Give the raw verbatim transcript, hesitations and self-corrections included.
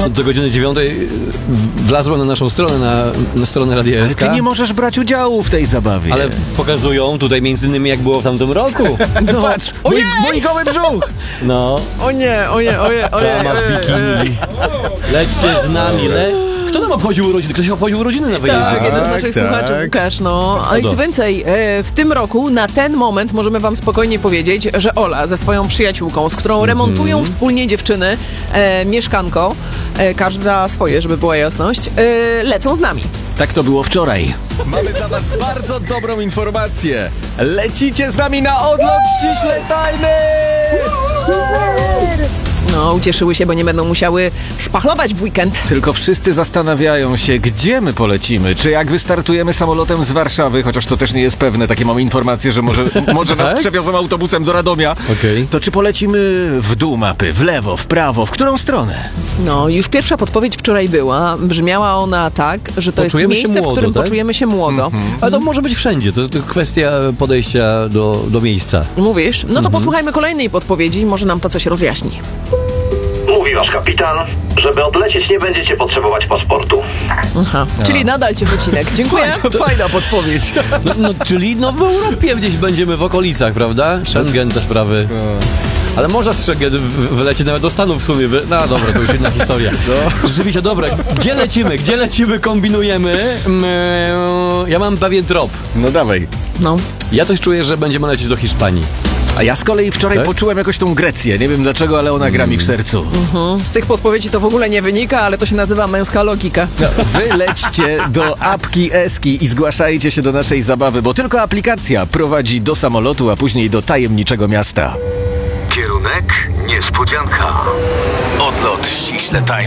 No do godziny dziewiątej wlazłem na naszą stronę, na, na stronę Radia S K. Ale ty nie możesz brać udziału w tej zabawie. Ale pokazują tutaj między innymi jak było w tamtym roku. No patrz, mój, mój goły brzuch. No. O nie, o nie, o nie, o nie, Dama o w nie, o nie. bikini. Lećcie z nami, le... Kto nam obchodził urodziny? Ktoś obchodził urodziny na wyjeździe? Tak, jeden z Tak, naszych tak. słuchaczy, Łukasz, no. A i co więcej, e, w tym roku, na ten moment możemy wam spokojnie powiedzieć, że Ola ze swoją przyjaciółką, z którą remontują wspólnie dziewczyny, e, mieszkanko, e, każda swoje, żeby była jasność, e, lecą z nami. Tak to było wczoraj. Mamy dla was bardzo dobrą informację. Lecicie z nami na odlot ściśle tajny! No, ucieszyły się, bo nie będą musiały szpachlować w weekend. Tylko wszyscy zastanawiają się, gdzie my polecimy. Czy jak wystartujemy samolotem z Warszawy, chociaż to też nie jest pewne, takie mamy informacje, że może, może nas przewiozą autobusem do Radomia. Okej. To czy polecimy w dół mapy, w lewo, w prawo, w którą stronę? No, już pierwsza podpowiedź wczoraj była. Brzmiała ona tak, że to Poczujemy jest się miejsce, młodo, w którym tak? poczujemy się młodo. Ale to może być wszędzie, to, to kwestia podejścia do, do miejsca. Mówisz? No to posłuchajmy kolejnej podpowiedzi, może nam to coś rozjaśni. Mówi wasz kapitan, żeby odlecieć nie będziecie potrzebować paszportu. Aha, czyli nadal cię wycinek. Dziękuję. To fajna podpowiedź. No, no, czyli no w Europie gdzieś będziemy w okolicach, prawda? Schengen, te sprawy. Ale można z Schengen w- wylecieć nawet do Stanów w sumie. By... No dobra, to już inna historia. Rzeczywiście, dobra. Gdzie lecimy? Gdzie lecimy? Kombinujemy. Mm, ja mam pewien trop. No dawaj. No. Ja coś czuję, że będziemy lecieć do Hiszpanii. A ja z kolei wczoraj Tak? poczułem jakoś tą Grecję. Nie wiem dlaczego, ale ona gra mi w sercu. Z tych podpowiedzi to w ogóle nie wynika, ale to się nazywa męska logika. Wy lećcie do apki Eski i zgłaszajcie się do naszej zabawy, bo tylko aplikacja prowadzi do samolotu, a później do tajemniczego miasta. Kierunek niespodzianka. Odlot ściśle tajny.